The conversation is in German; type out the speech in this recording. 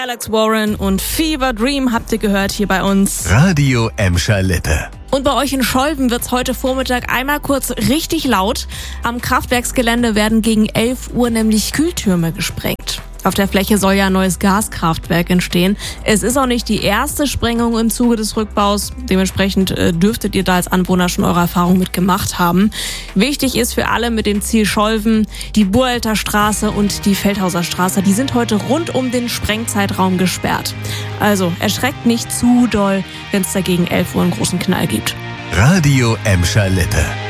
Alex Warren und Fever Dream habt ihr gehört hier bei uns. Radio Emscher Lippe. Und bei euch in Scholven wird's heute Vormittag einmal kurz richtig laut. Am Kraftwerksgelände werden gegen 11 Uhr nämlich Kühltürme gesprengt. Auf der Fläche soll ja ein neues Gaskraftwerk entstehen. Es ist auch nicht die erste Sprengung im Zuge des Rückbaus. Dementsprechend dürftet ihr da als Anwohner schon eure Erfahrung mitgemacht haben. Wichtig ist für alle mit dem Ziel Scholven, die Burelter Straße und die Feldhauser Straße. Die sind heute rund um den Sprengzeitraum gesperrt. Also erschreckt nicht zu doll, wenn es da gegen 11 Uhr einen großen Knall gibt. Radio Emscher Lippe.